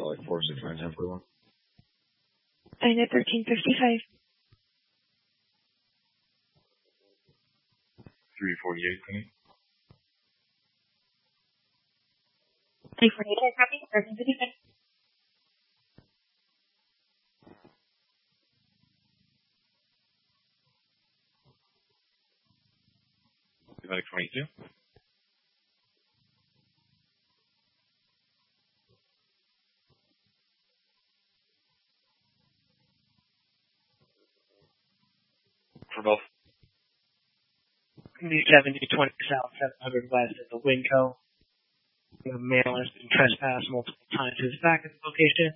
like 469-1041. I need 1355. 348, Penny. 348, I copy. 1355. Divided 22. For both. The 7020 South, 700 West at the Winco. The male has been trespassed multiple times to his back at the location.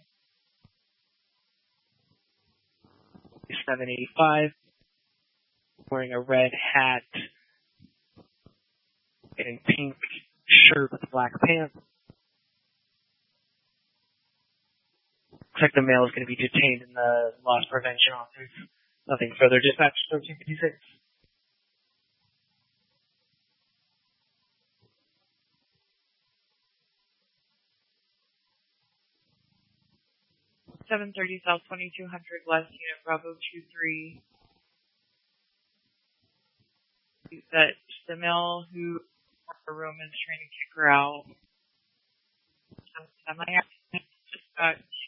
785. Wearing a red hat and pink shirt with black pants. Looks like the male is going to be detained in the loss prevention office. Nothing further. Dispatch 1356. South 2200 West, Unit Bravo 23. That the male who in the room is trying to kick her out. Dispatch